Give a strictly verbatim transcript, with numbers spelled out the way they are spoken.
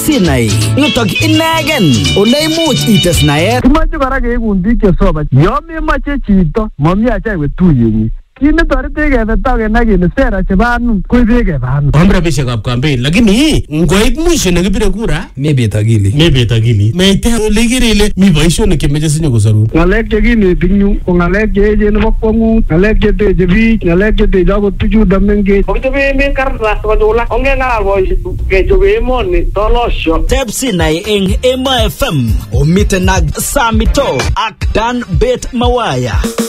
Sinai. Yutok inegen. Ole imuch ites naet. Kimache kora keekun biik chesoba. Yo memache chito, mami acha iwe tuyenyi. Kine torite kebe token kele sera chebo anum koibe kebe anum. Om rabishekab campaign lakini ngoit mwisho nekibire kura mebet akili. Mebet akili. Meite ole kirele mi boisionik chemeche sinyo kosoru. Ngalek chekineti nyu ko ngalek cheechen nebo kwongut, ngalek cheteche biik, ngalek cheteche akot tuchuto mengech. Kokichobe emet kartas kochula. Ongengalal boisiek kechobe emoni tolosyo. Tep Sinai eng Emo F M. Omiten ak Samito ak Dan Bet Mawaya.